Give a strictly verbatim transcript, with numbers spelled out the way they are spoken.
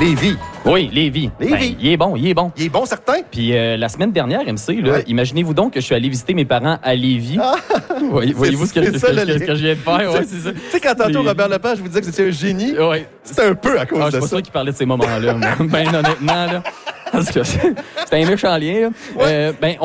Lévis. Oui, Lévis. Lévis. Ben, il est bon, il est bon. Il est bon, certain? Puis euh, la semaine dernière, M C, là, Ouais. imaginez-vous donc que je suis allé visiter mes parents à Lévis. Ah. Voyez- Voyez-vous ce que, c'est ce ça, que- le ce que- lien. ce que je viens de faire? Ouais, c'est ça. Tu sais, quand tantôt Les- Robert Lepage vous disait que c'était un génie, Ouais. c'était un peu à cause Ah, je de suis pas ça. sûr qu'il parlait de ces moments-là. mais ben honnêtement, là. Parce que c'était un méchant lien. Là. Ouais. Euh, ben,